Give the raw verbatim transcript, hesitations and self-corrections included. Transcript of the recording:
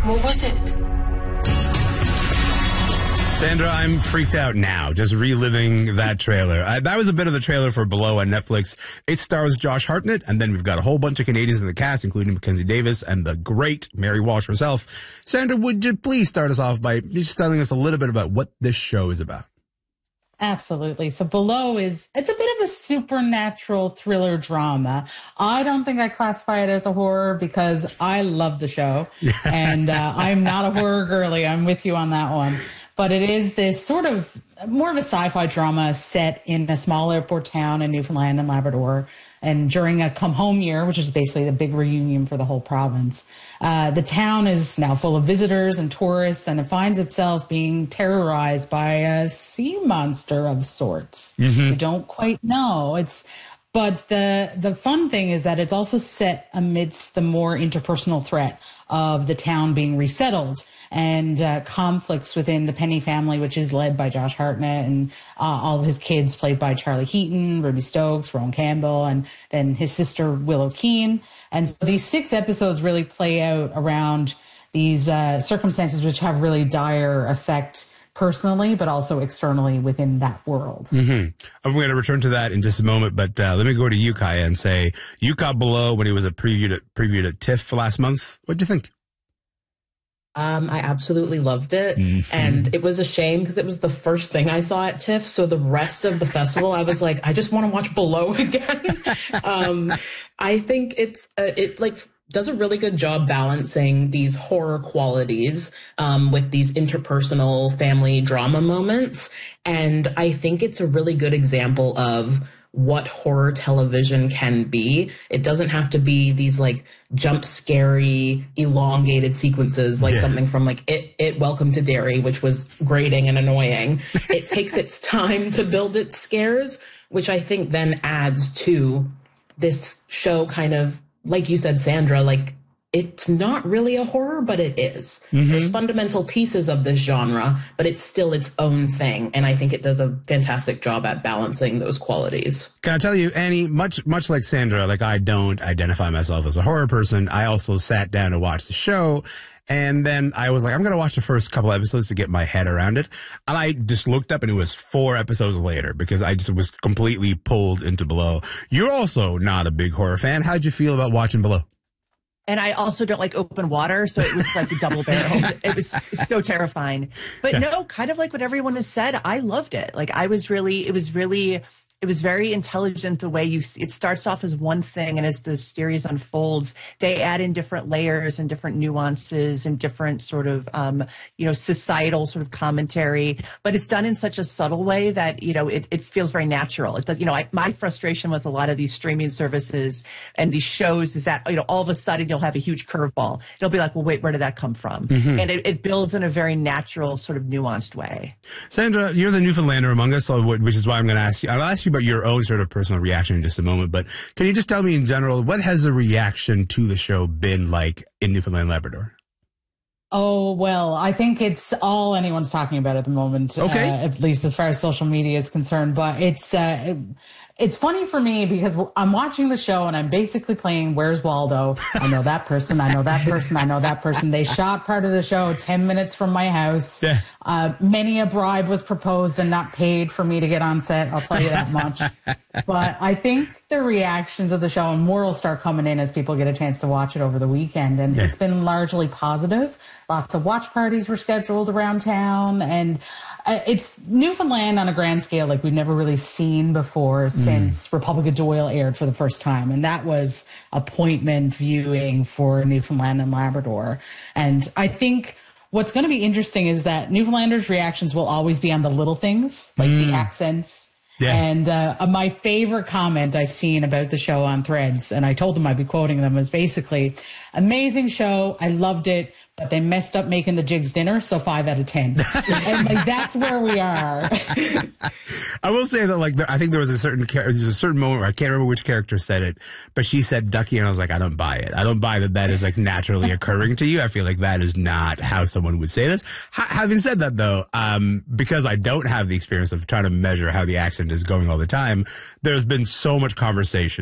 What was it? Sandra, I'm freaked out now, just reliving that trailer. I, that was a bit of the trailer for Below on Netflix. It stars Josh Hartnett, and then we've got a whole bunch of Canadians in the cast, including Mackenzie Davis and the great Mary Walsh herself. Sandra, would you please start us off by just telling us a little bit about what this show is about? Absolutely. So Below is, it's a bit of a supernatural thriller drama. I don't think I classify it as a horror because I love the show. Yeah. And uh, I'm not a horror girly. I'm with you on that one. But it is this sort of more of a sci-fi drama set in a small airport town in Newfoundland and Labrador. And during a come home year, which is basically the big reunion for the whole province, uh, the town is now full of visitors and tourists, and it finds itself being terrorized by a sea monster of sorts. Mm-hmm. We don't quite know. It's, but the the fun thing is that it's also set amidst the more interpersonal threat of the town being resettled and uh, conflicts within the Penny family, which is led by Josh Hartnett, and uh, all of his kids played by Charlie Heaton, Ruby Stokes, Rowan Campbell, and then his sister Willow Keane. And so these six episodes really play out around these uh, circumstances which have really dire effect personally, but also externally within that world. Mm-hmm. I'm going to return to that in just a moment, but uh, let me go to you, Kaya, and say, you caught Below when it was a previewed at, previewed at TIFF last month. What'd you think? Um, I absolutely loved it. Mm-hmm. And it was a shame because it was the first thing I saw at TIFF. So the rest of the festival, I was like, I just want to watch Below again. um, I think it's, uh, it like does a really good job balancing these horror qualities, um, with these interpersonal family drama moments. And I think it's a really good example of what horror television can be. It doesn't have to be these like jump scary, elongated sequences like yeah. something from like it, it Welcome to Derry, which was grating and annoying. It takes its time to build its scares, which I think then adds to this show kind of, like you said, Sandra, like it's not really a horror, but it is. Mm-hmm. There's fundamental pieces of this genre, but it's still its own thing. And I think it does a fantastic job at balancing those qualities. Can I tell you, Annie, much much like Sandra, like I don't identify myself as a horror person. I also sat down to watch the show. And then I was like, I'm going to watch the first couple episodes to get my head around it. And I just looked up and it was four episodes later because I just was completely pulled into Below. You're also not a big horror fan. How'd you feel about watching Below? And I also don't like open water, so it was like a double barrel. It was so terrifying. But yeah. no, kind of like what everyone has said, I loved it. Like I was really, it was really, it was very intelligent the way you, it starts off as one thing, and as the series unfolds, they add in different layers and different nuances and different sort of, um, you know, societal sort of commentary. But it's done in such a subtle way that, you know, it, it feels very natural. It does, you know, I, my frustration with a lot of these streaming services and these shows is that, you know, all of a sudden you'll have a huge curveball. It'll be like, well, wait, where did that come from? Mm-hmm. And it, it builds in a very natural, sort of nuanced way. Sandra, you're the Newfoundlander among us, so which is why I'm going to ask you. I'll ask you about your own sort of personal reaction in just a moment, but can you just tell me in general, what has the reaction to the show been like in Newfoundland Labrador? Oh, well, I think it's all anyone's talking about at the moment, okay. uh, at least as far as social media is concerned. But it's uh, it, it's funny for me because I'm watching the show and I'm basically playing Where's Waldo? I know that person. I know that person. I know that person. They shot part of the show ten minutes from my house. Yeah. Uh, many a bribe was proposed and not paid for me to get on set. I'll tell you that much. But I think the reaction to the show, and more will start coming in as people get a chance to watch it over the weekend. And yeah. it's been largely positive. Lots of watch parties were scheduled around town, and uh, it's Newfoundland on a grand scale like we've never really seen before mm. since Republic of Doyle aired for the first time. And that was appointment viewing for Newfoundland and Labrador. And I think what's going to be interesting is that Newfoundlanders' reactions will always be on the little things, like mm. the accents. Yeah. And uh, my favorite comment I've seen about the show on Threads, and I told them I'd be quoting them, was basically, amazing show, I loved it, but they messed up making the Jigs dinner, so five out of ten. And like, that's where we are. I will say that, like, I think there was a certain there's a certain moment where I can't remember which character said it, but she said Ducky, and I was like, I don't buy it. I don't buy that that is like naturally occurring to you. I feel like that is not how someone would say this. H- having said that, though, um, because I don't have the experience of trying to measure how the accent is going all the time, there's been so much conversation